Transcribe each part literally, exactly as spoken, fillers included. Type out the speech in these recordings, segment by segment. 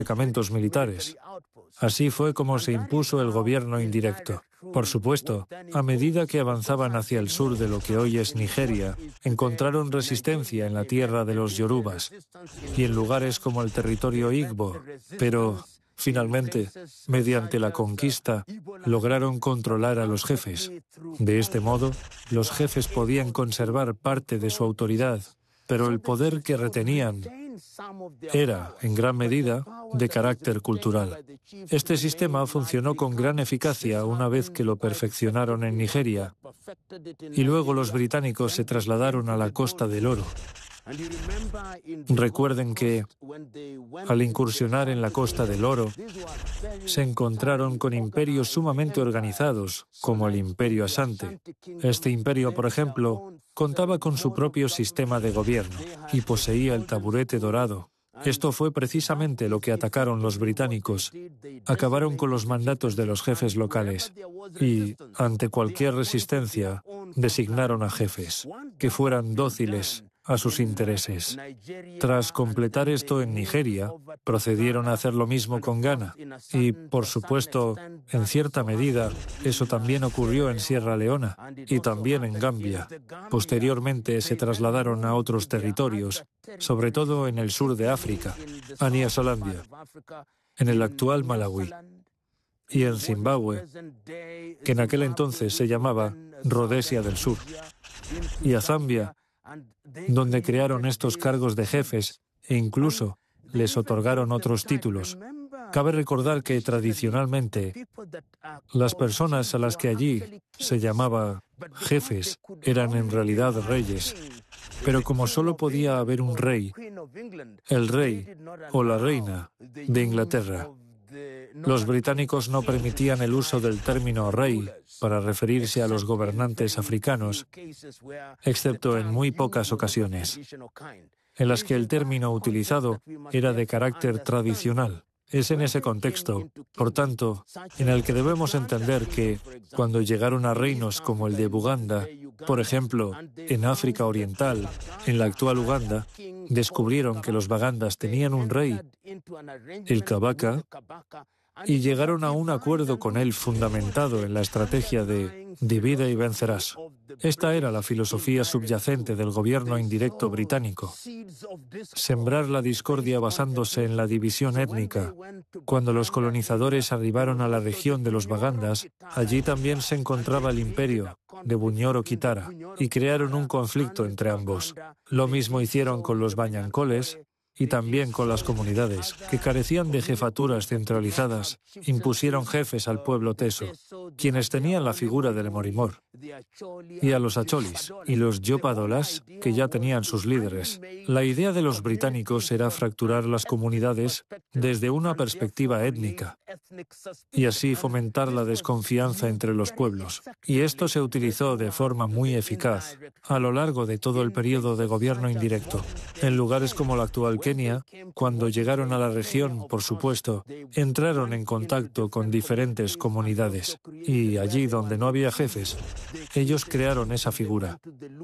destacamentos militares. Así fue como se impuso el gobierno indirecto. Por supuesto, a medida que avanzaban hacia el sur de lo que hoy es Nigeria, encontraron resistencia en la tierra de los yorubas y en lugares como el territorio Igbo, pero finalmente, mediante la conquista, lograron controlar a los jefes. De este modo, los jefes podían conservar parte de su autoridad, pero el poder que retenían era, en gran medida, de carácter cultural. Este sistema funcionó con gran eficacia una vez que lo perfeccionaron en Nigeria, y luego los británicos se trasladaron a la Costa del Oro. Recuerden que, al incursionar en la Costa del Oro, se encontraron con imperios sumamente organizados, como el Imperio Asante. Este imperio, por ejemplo, contaba con su propio sistema de gobierno y poseía el taburete dorado. Esto fue precisamente lo que atacaron los británicos. Acabaron con los mandatos de los jefes locales y, ante cualquier resistencia, designaron a jefes que fueran dóciles a sus intereses. Tras completar esto en Nigeria, procedieron a hacer lo mismo con Ghana y, por supuesto, en cierta medida, eso también ocurrió en Sierra Leona y también en Gambia. Posteriormente se trasladaron a otros territorios, sobre todo en el sur de África, a Nyasalandia, en el actual Malawi, y en Zimbabue, que en aquel entonces se llamaba Rodesia del Sur, y a Zambia, donde crearon estos cargos de jefes e incluso les otorgaron otros títulos. Cabe recordar que tradicionalmente las personas a las que allí se llamaba jefes eran en realidad reyes, pero como solo podía haber un rey, el rey o la reina de Inglaterra, los británicos no permitían el uso del término rey para referirse a los gobernantes africanos, excepto en muy pocas ocasiones, en las que el término utilizado era de carácter tradicional. Es en ese contexto, por tanto, en el que debemos entender que, cuando llegaron a reinos como el de Buganda, por ejemplo, en África Oriental, en la actual Uganda, descubrieron que los Bagandas tenían un rey, el Kabaka, y llegaron a un acuerdo con él fundamentado en la estrategia de divide y vencerás. Esta era la filosofía subyacente del gobierno indirecto británico. Sembrar la discordia basándose en la división étnica. Cuando los colonizadores arribaron a la región de los Bagandas, allí también se encontraba el imperio de Bunyoro Kitara y crearon un conflicto entre ambos. Lo mismo hicieron con los Bañancoles y también con las comunidades, que carecían de jefaturas centralizadas, impusieron jefes al pueblo teso, quienes tenían la figura del Emorimor, y a los acholis y los yopadolas, que ya tenían sus líderes. La idea de los británicos era fracturar las comunidades desde una perspectiva étnica, y así fomentar la desconfianza entre los pueblos. Y esto se utilizó de forma muy eficaz a lo largo de todo el periodo de gobierno indirecto. En lugares como la actual Kenia, cuando llegaron a la región, por supuesto, entraron en contacto con diferentes comunidades. Y allí donde no había jefes, ellos crearon esa figura.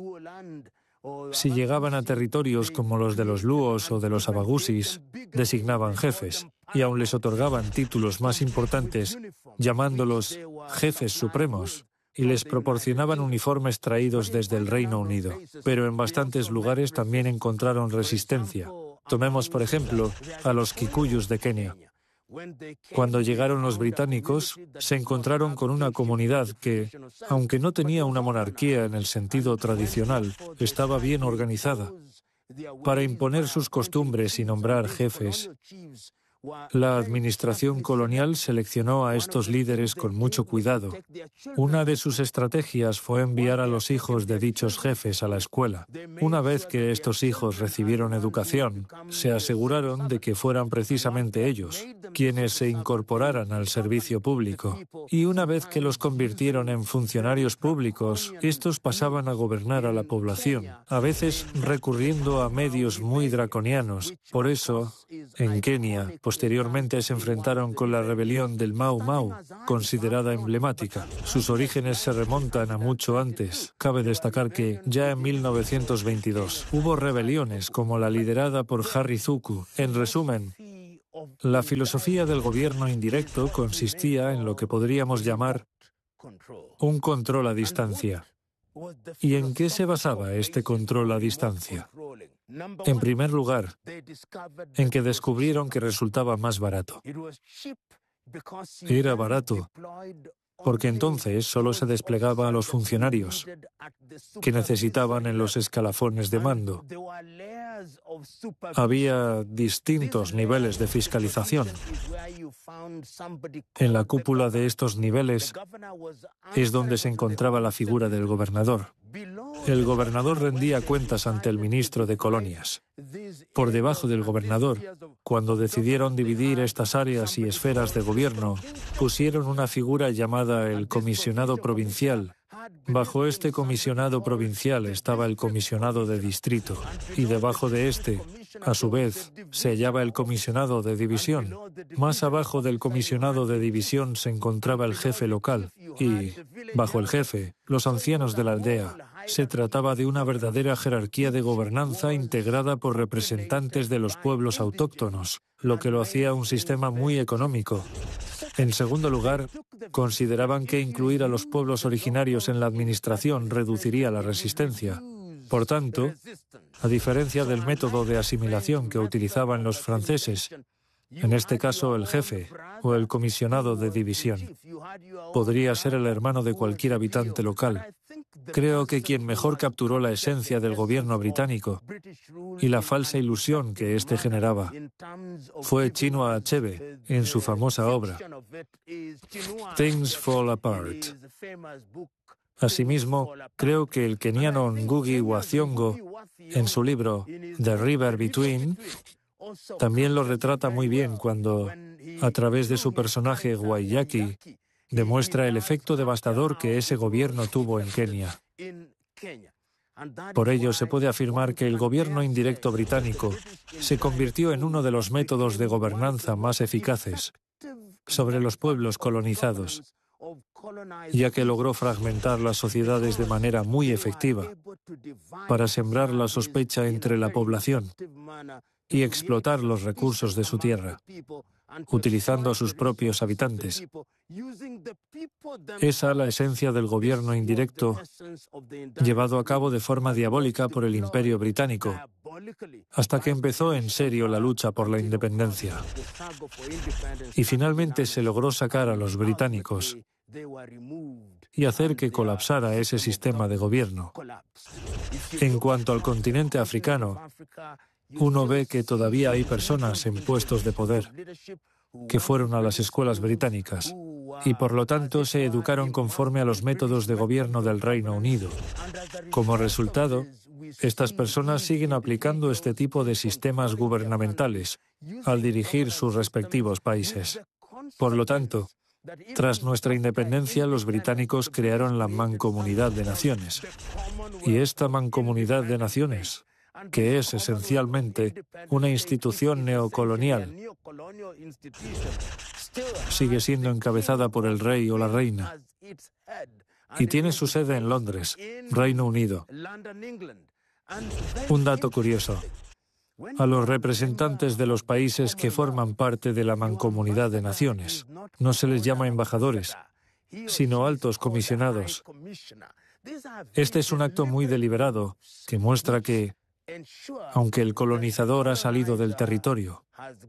Si llegaban a territorios como los de los Luos o de los Abagusis, designaban jefes y aún les otorgaban títulos más importantes, llamándolos jefes supremos, y les proporcionaban uniformes traídos desde el Reino Unido. Pero en bastantes lugares también encontraron resistencia. Tomemos, por ejemplo, a los Kikuyus de Kenia. Cuando llegaron los británicos, se encontraron con una comunidad que, aunque no tenía una monarquía en el sentido tradicional, estaba bien organizada. Para imponer sus costumbres y nombrar jefes, la administración colonial seleccionó a estos líderes con mucho cuidado. Una de sus estrategias fue enviar a los hijos de dichos jefes a la escuela. Una vez que estos hijos recibieron educación, se aseguraron de que fueran precisamente ellos quienes se incorporaran al servicio público. Y una vez que los convirtieron en funcionarios públicos, estos pasaban a gobernar a la población, a veces recurriendo a medios muy draconianos. Por eso, en Kenia, posteriormente se enfrentaron con la rebelión del Mau Mau, considerada emblemática. Sus orígenes se remontan a mucho antes. Cabe destacar que, ya en mil novecientos veintidós, hubo rebeliones como la liderada por Harry Zuku. En resumen, La filosofía del gobierno indirecto consistía en lo que podríamos llamar un control a distancia. ¿Y en qué se basaba este control a distancia? En primer lugar, en que descubrieron que resultaba más barato. Era barato porque entonces solo se desplegaba a los funcionarios que necesitaban en los escalafones de mando. Había distintos niveles de fiscalización. En la cúpula de estos niveles es donde se encontraba la figura del gobernador. El gobernador rendía cuentas ante el ministro de Colonias. Por debajo del gobernador, cuando decidieron dividir estas áreas y esferas de gobierno, pusieron una figura llamada el comisionado provincial. Bajo este comisionado provincial estaba el comisionado de distrito, y debajo de este, a su vez, se hallaba el comisionado de división. Más abajo del comisionado de división se encontraba el jefe local, y, bajo el jefe, los ancianos de la aldea. Se trataba de una verdadera jerarquía de gobernanza integrada por representantes de los pueblos autóctonos, lo que lo hacía un sistema muy económico. En segundo lugar, consideraban que incluir a los pueblos originarios en la administración reduciría la resistencia. Por tanto, a diferencia del método de asimilación que utilizaban los franceses, en este caso el jefe o el comisionado de división podría ser el hermano de cualquier habitante local. Creo que quien mejor capturó la esencia del gobierno británico y la falsa ilusión que éste generaba fue Chinua Achebe en su famosa obra Things Fall Apart. Asimismo, creo que el keniano Ngugi wa Thiong'o, en su libro The River Between, también lo retrata muy bien cuando, a través de su personaje Waiyaki, demuestra el efecto devastador que ese gobierno tuvo en Kenia. Por ello, se puede afirmar que el gobierno indirecto británico se convirtió en uno de los métodos de gobernanza más eficaces sobre los pueblos colonizados, ya que logró fragmentar las sociedades de manera muy efectiva para sembrar la sospecha entre la población y explotar los recursos de su tierra, utilizando a sus propios habitantes. Esa la esencia del gobierno indirecto llevado a cabo de forma diabólica por el Imperio Británico, hasta que empezó en serio la lucha por la independencia. Y finalmente se logró sacar a los británicos y hacer que colapsara ese sistema de gobierno. En cuanto al continente africano, uno ve que todavía hay personas en puestos de poder que fueron a las escuelas británicas y por lo tanto se educaron conforme a los métodos de gobierno del Reino Unido. Como resultado, estas personas siguen aplicando este tipo de sistemas gubernamentales al dirigir sus respectivos países. Por lo tanto, tras nuestra independencia, los británicos crearon la Mancomunidad de Naciones. Y esta Mancomunidad de Naciones, que es esencialmente una institución neocolonial, sigue siendo encabezada por el rey o la reina y tiene su sede en Londres, Reino Unido. Un dato curioso: a los representantes de los países que forman parte de la Mancomunidad de Naciones no se les llama embajadores, sino altos comisionados. Este es un acto muy deliberado que muestra que, aunque el colonizador ha salido del territorio,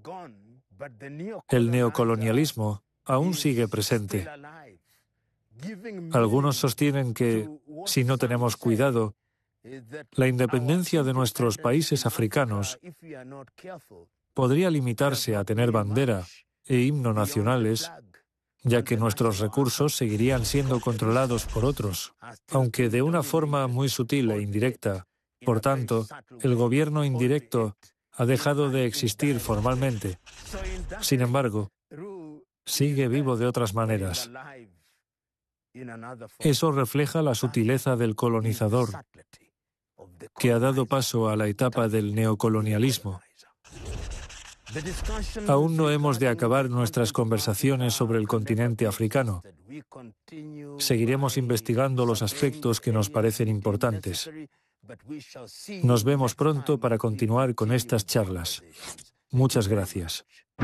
el neocolonialismo aún sigue presente. Algunos sostienen que, si no tenemos cuidado, la independencia de nuestros países africanos podría limitarse a tener bandera e himno nacionales, ya que nuestros recursos seguirían siendo controlados por otros, aunque de una forma muy sutil e indirecta. Por tanto, el gobierno indirecto ha dejado de existir formalmente. Sin embargo, sigue vivo de otras maneras. Eso refleja la sutileza del colonizador, que ha dado paso a la etapa del neocolonialismo. Aún no hemos de acabar nuestras conversaciones sobre el continente africano. Seguiremos investigando los aspectos que nos parecen importantes. Nos vemos pronto para continuar con estas charlas. Muchas gracias.